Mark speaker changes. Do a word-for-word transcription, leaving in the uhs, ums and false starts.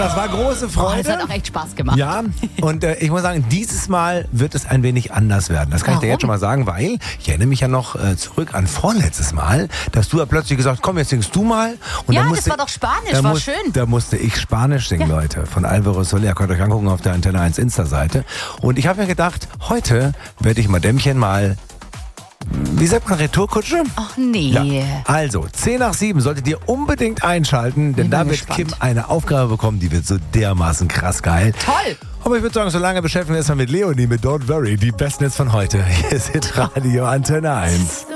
Speaker 1: das war große Freude.
Speaker 2: Oh, das hat auch echt Spaß gemacht.
Speaker 1: Ja, und äh, ich muss sagen, dieses Mal wird es ein wenig anders werden. Das kann
Speaker 2: Warum?
Speaker 1: ich dir jetzt schon mal sagen, weil ich erinnere mich ja noch äh, zurück an vorletztes Mal, dass du ja plötzlich gesagt hast, komm, jetzt singst du mal. Und
Speaker 2: Ja,
Speaker 1: dann
Speaker 2: das
Speaker 1: musste,
Speaker 2: war doch Spanisch,
Speaker 1: da
Speaker 2: war
Speaker 1: muss,
Speaker 2: schön.
Speaker 1: Da musste ich Spanisch singen,
Speaker 2: Ja.
Speaker 1: Leute, von Alvaro Soler. Könnt ihr euch angucken auf der Antenne eins Insta-Seite. Und ich habe mir gedacht, heute werde ich Madämmchen mal, wie sagt man, Retourkutsche?
Speaker 2: Ach nee.
Speaker 1: Ja. Also, zehn nach sieben solltet ihr unbedingt einschalten, denn
Speaker 2: Ich bin
Speaker 1: da wird
Speaker 2: gespannt.
Speaker 1: Kim eine Aufgabe bekommen, die wird so dermaßen krass geil.
Speaker 2: Toll.
Speaker 1: Aber ich würde sagen, so lange beschäftigen wir uns erstmal mit Leonie, mit Don't Worry, die besten Hits von heute. Hier sind Radio Antenne eins.